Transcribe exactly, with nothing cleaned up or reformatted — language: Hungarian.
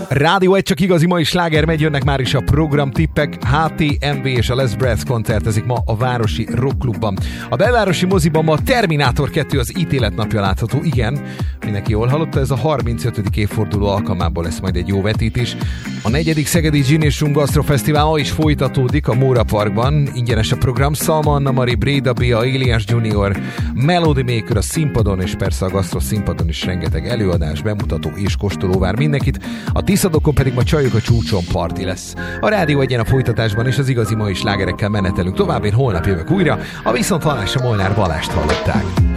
Rádió egy, csak igazi mai sláger megy, jönnek már is a programtippek. há té em vé és a Les Breath koncertezik ma a Városi Rockklubban. A belvárosi moziban ma a Terminátor kettő az ítélet napja látható. Igen, mindenki jól hallotta, ez a harmincötödik évforduló alkalmából lesz majd egy jó vetítés. A negyedik Szegedi Gin és Rum Gastro Fesztivál ma is folytatódik a Móra Parkban. Ingyenes a program, Szalma Anna Mari, Bréda Bia, Aliens Junior, Melody Maker a színpadon, és persze a Gastro színpadon is rengeteg előadás, bemutató és kóstoló vár mindenkit. A Tiszadokon pedig ma Csajok a csúcson parti lesz. A Rádió egyen a folytatásban és az igazi mai slágerekkel menetelünk tovább. Én holnap jövök újra. A viszonthallásra Molnár Balást hallották.